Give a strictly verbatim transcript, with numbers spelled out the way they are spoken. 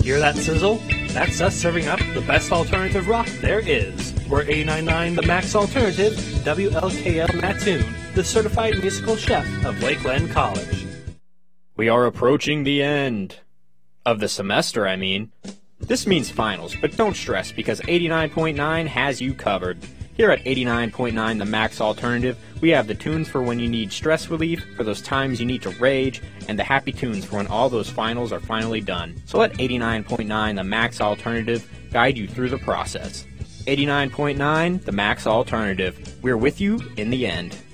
Hear that sizzle? That's us serving up the best alternative rock there is. We're eighty-nine point nine The Max Alternative, W L K L Mattoon, the certified musical chef of Lakeland College. We are approaching the end. Of the semester, I mean. This means finals, but don't stress because eighty-nine point nine has you covered. Here at eighty-nine point nine The Max Alternative, we have the tunes for when you need stress relief, for those times you need to rage, and the happy tunes for when all those finals are finally done. So let eighty-nine point nine The Max Alternative guide you through the process. eighty-nine point nine The Max Alternative. We're with you in the end.